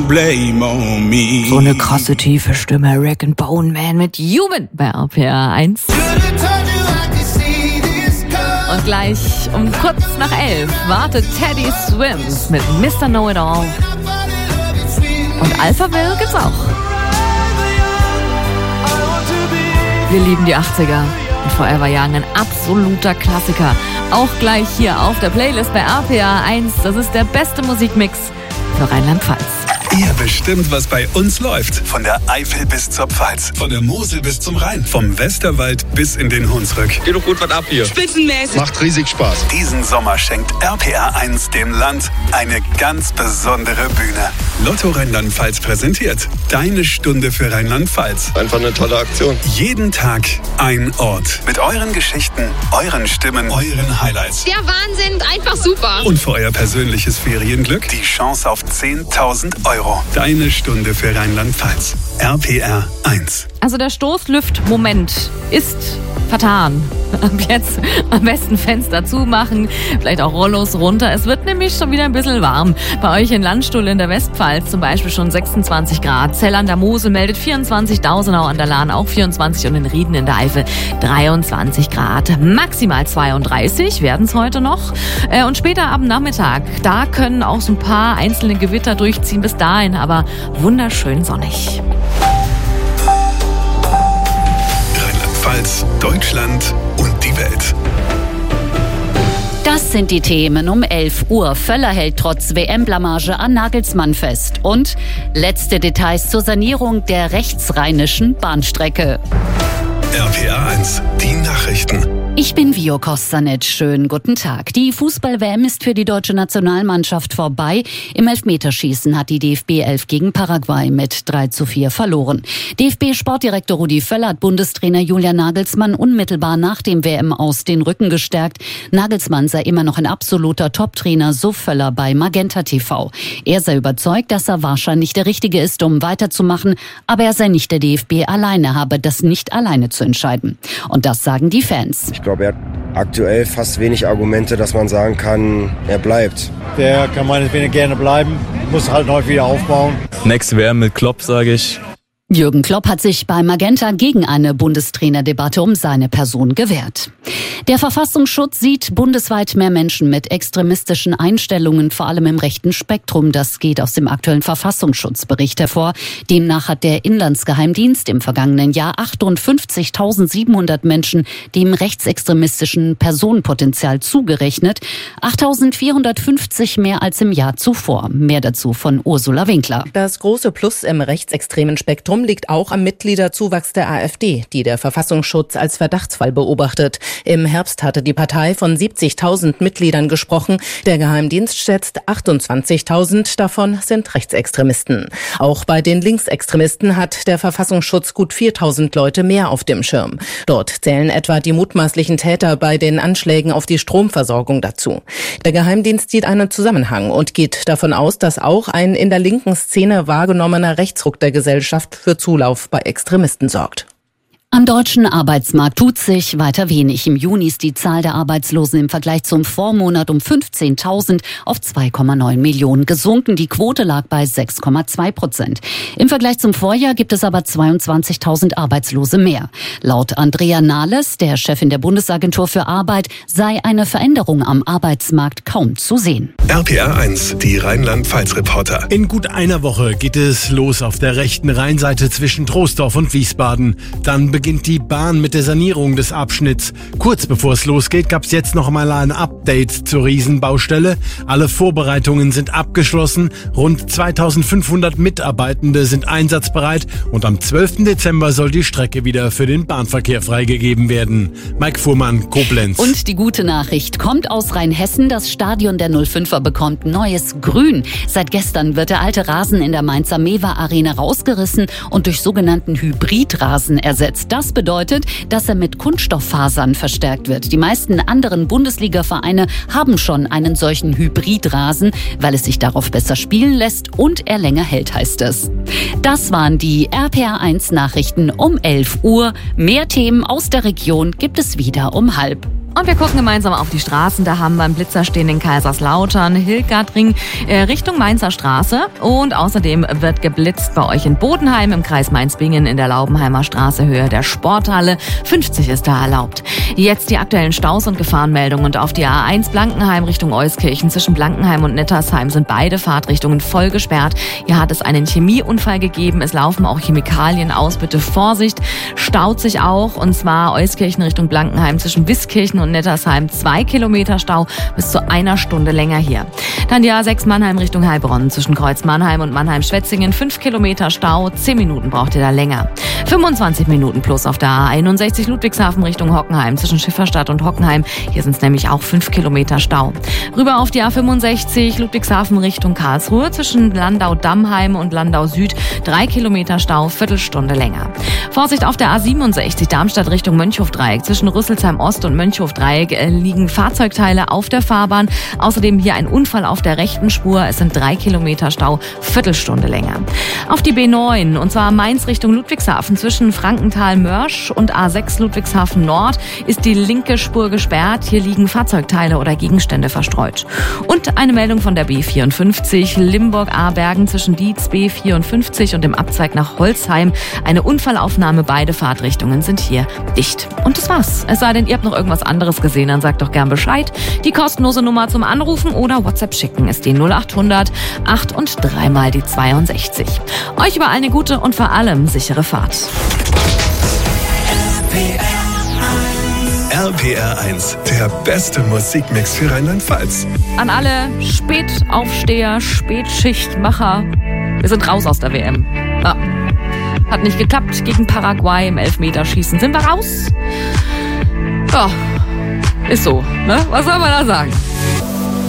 Blame on me. So eine krasse tiefe Stimme, Rag & Bone Man mit Human bei RPR 1. Und gleich um kurz nach 11 wartet Teddy Swims mit Mr. Know-It-All. Und Alphaville gibt's auch. Wir lieben die 80er. Und Forever Young, ein absoluter Klassiker. Auch gleich hier auf der Playlist bei RPR 1. Das ist der beste Musikmix für Rheinland-Pfalz. Ihr bestimmt, was bei uns läuft. Von der Eifel bis zur Pfalz. Von der Mosel bis zum Rhein. Vom Westerwald bis in den Hunsrück. Geht doch gut was ab hier. Spitzenmäßig. Macht riesig Spaß. Diesen Sommer schenkt RPR 1 dem Land eine ganz besondere Bühne. Lotto Rheinland-Pfalz präsentiert Deine Stunde für Rheinland-Pfalz. Einfach eine tolle Aktion. Jeden Tag ein Ort. Mit euren Geschichten, euren Stimmen, euren Highlights. Der Wahnsinn, einfach super. Und für euer persönliches Ferienglück die Chance auf 10.000 €. Deine Stunde für Rheinland-Pfalz. RPR 1. Also der Stoßlüft-Moment ist vertan. Ab jetzt am besten Fenster zumachen, vielleicht auch Rollos runter. Es wird nämlich schon wieder ein bisschen warm. Bei euch in Landstuhl in der Westpfalz zum Beispiel schon 26 Grad. Zell an der Mosel meldet 24, Dausenau an der Lahn auch 24 und in Rieden in der Eifel 23 Grad. Maximal 32 werden es heute noch. Und später am Nachmittag, da können auch so ein paar einzelne Gewitter durchziehen. Bis dahin aber wunderschön sonnig. Rheinland-Pfalz, Deutschland und die Welt. Das sind die Themen um 11 Uhr. Völler hält trotz WM-Blamage an Nagelsmann fest. Und letzte Details zur Sanierung der rechtsrheinischen Bahnstrecke. RPR 1, die Nachrichten. Ich bin Vio Kostanic. Schönen guten Tag. Die Fußball-WM ist für die deutsche Nationalmannschaft vorbei. Im Elfmeterschießen hat die DFB 11 gegen Paraguay mit 3:4 verloren. DFB-Sportdirektor Rudi Völler hat Bundestrainer Julian Nagelsmann unmittelbar nach dem WM-Aus den Rücken gestärkt. Nagelsmann sei immer noch ein absoluter Top-Trainer, so Völler bei Magenta TV. Er sei überzeugt, dass er wahrscheinlich der Richtige ist, um weiterzumachen, aber er sei nicht der DFB alleine, habe das nicht alleine zu entscheiden. Und das sagen die Fans. Ich glaube, er hat aktuell fast wenig Argumente, dass man sagen kann, er bleibt. Der kann meinetwegen gerne bleiben, muss halt neu wieder aufbauen. Next WM mit Klopp, sage ich. Jürgen Klopp hat sich bei Magenta gegen eine Bundestrainerdebatte um seine Person gewehrt. Der Verfassungsschutz sieht bundesweit mehr Menschen mit extremistischen Einstellungen, vor allem im rechten Spektrum. Das geht aus dem aktuellen Verfassungsschutzbericht hervor. Demnach hat der Inlandsgeheimdienst im vergangenen Jahr 58.700 Menschen dem rechtsextremistischen Personenpotenzial zugerechnet. 8.450 mehr als im Jahr zuvor. Mehr dazu von Ursula Winkler. Das große Plus im rechtsextremen Spektrum liegt auch am Mitgliederzuwachs der AfD, die der Verfassungsschutz als Verdachtsfall beobachtet. Im Herbst hatte die Partei von 70.000 Mitgliedern gesprochen. Der Geheimdienst schätzt 28.000 davon sind Rechtsextremisten. Auch bei den Linksextremisten hat der Verfassungsschutz gut 4.000 Leute mehr auf dem Schirm. Dort zählen etwa die mutmaßlichen Täter bei den Anschlägen auf die Stromversorgung dazu. Der Geheimdienst sieht einen Zusammenhang und geht davon aus, dass auch ein in der linken Szene wahrgenommener Rechtsruck der Gesellschaft für Zulauf bei Extremisten sorgt. Am deutschen Arbeitsmarkt tut sich weiter wenig. Im Juni ist die Zahl der Arbeitslosen im Vergleich zum Vormonat um 15.000 auf 2,9 Millionen gesunken. Die Quote lag bei 6,2%. Im Vergleich zum Vorjahr gibt es aber 22.000 Arbeitslose mehr. Laut Andrea Nahles, der Chefin der Bundesagentur für Arbeit, sei eine Veränderung am Arbeitsmarkt kaum zu sehen. RPR 1, die Rheinland-Pfalz-Reporter. In gut einer Woche geht es los auf der rechten Rheinseite zwischen Troisdorf und Wiesbaden. Dann beginnt die Bahn mit der Sanierung des Abschnitts. Kurz bevor es losgeht, gab es jetzt noch mal ein Update zur Riesenbaustelle. Alle Vorbereitungen sind abgeschlossen. Rund 2.500 Mitarbeitende sind einsatzbereit und am 12. Dezember soll die Strecke wieder für den Bahnverkehr freigegeben werden. Mike Fuhrmann, Koblenz. Und die gute Nachricht kommt aus Rheinhessen. Das Stadion der 05er bekommt neues Grün. Seit gestern wird der alte Rasen in der Mainzer Mewa Arena rausgerissen und durch sogenannten Hybridrasen ersetzt. Das bedeutet, dass er mit Kunststofffasern verstärkt wird. Die meisten anderen Bundesliga-Vereine haben schon einen solchen Hybridrasen, weil es sich darauf besser spielen lässt und er länger hält, heißt es. Das waren die RPR 1 Nachrichten um 11 Uhr. Mehr Themen aus der Region gibt es wieder um 12:30. Und wir gucken gemeinsam auf die Straßen. Da haben wir einen Blitzer stehen in Kaiserslautern, Hildgartring Richtung Mainzer Straße. Und außerdem wird geblitzt bei euch in Bodenheim im Kreis Mainz-Bingen in der Laubenheimer Straße, Höhe der Sporthalle. 50 ist da erlaubt. Jetzt die aktuellen Staus und Gefahrenmeldungen. Und auf die A1 Blankenheim Richtung Euskirchen zwischen Blankenheim und Nettersheim sind beide Fahrtrichtungen voll gesperrt. Hier hat es einen Chemieunfall gegeben. Es laufen auch Chemikalien aus. Bitte Vorsicht. Staut sich auch. Und zwar Euskirchen Richtung Blankenheim zwischen Wiskirchen und Nettersheim 2 Kilometer Stau, bis zu 1 Stunde länger hier. Dann die A6 Mannheim Richtung Heilbronn zwischen Kreuz Mannheim und Mannheim-Schwetzingen 5 Kilometer Stau, 10 Minuten braucht ihr da länger. 25 Minuten plus auf der A61 Ludwigshafen Richtung Hockenheim zwischen Schifferstadt und Hockenheim. Hier sind es nämlich auch 5 Kilometer Stau. Rüber auf die A65 Ludwigshafen Richtung Karlsruhe zwischen Landau-Dammheim und Landau Süd 3 Kilometer Stau, Viertelstunde länger. Vorsicht auf der A67 Darmstadt Richtung Mönchhofdreieck zwischen Rüsselsheim Ost und Mönchhofdreieck liegen Fahrzeugteile auf der Fahrbahn. Außerdem hier ein Unfall auf der rechten Spur. Es sind 3 Kilometer Stau, Viertelstunde länger. Auf die B9 und zwar Mainz Richtung Ludwigshafen zwischen Frankenthal-Mörsch und A6 Ludwigshafen Nord ist die linke Spur gesperrt. Hier liegen Fahrzeugteile oder Gegenstände verstreut. Und eine Meldung von der B54 Limburg-Abergen zwischen Dietz B54 und dem Abzweig nach Holzheim. Eine Unfallaufnahme, beide Fahrtrichtungen sind hier dicht. Und das war's. Es sei denn, ihr habt noch irgendwas anderes gesehen, dann sagt doch gern Bescheid. Die kostenlose Nummer zum Anrufen oder WhatsApp schicken ist die 0800 8 und 3 mal die 62. Euch überall eine gute und vor allem sichere Fahrt. RPR 1, der beste Musikmix für Rheinland-Pfalz. An alle Spätaufsteher, Spätschichtmacher, wir sind raus aus der WM. Ja. Hat nicht geklappt gegen Paraguay im Elfmeterschießen. Sind wir raus? Ja, ist so, ne? Was soll man da sagen?